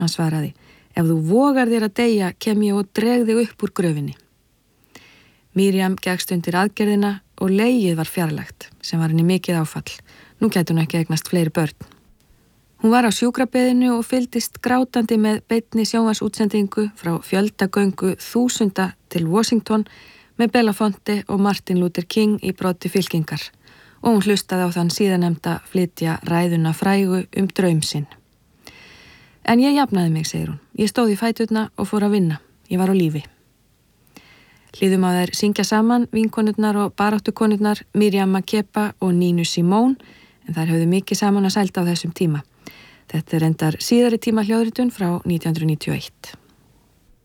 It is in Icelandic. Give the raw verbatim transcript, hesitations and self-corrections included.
Hann svaraði, ef þú vogar þér að deyja, kem ég og dreg þig upp úr gröfinni. Miriam gekkst undir aðgerðina og legið var fjarlægt, sem var henni mikið áfall. Nú gæti hún ekki eignast fleiri börn. Hún var á sjúkrabeðinu og fylgdist grátandi með beinni sjónvarpsútsendingu frá fjöldagöngu þúsunda til Washington með Belafonte og Martin Luther King í broddi fylkingar og hún hlustaði á þann síðanemda flytja ræðuna frægu um draum sinn. En ég jafnaði mig, segir hún. Ég stóð í fæturna og fór að vinna. Ég var á lífi. Hlýðum á þær syngja saman vinkonurnar og baráttukonurnar Miriam Makeba og Nínu Simone, en þær höfðu mikið saman að sælda á þessum tíma. Þetta er endar síðari tíma hljóðritun frá nítján hundruð níutíu og eitt.